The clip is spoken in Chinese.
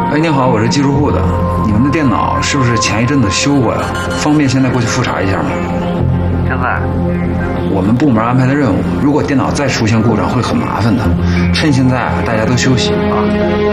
喂，你好，我是技术部的，你们的电脑是不是前一阵子修过呀？方便现在过去复查一下吗？ 现在？ 我们部门安排的任务，如果电脑再出现故障会很麻烦的，趁现在大家都休息啊。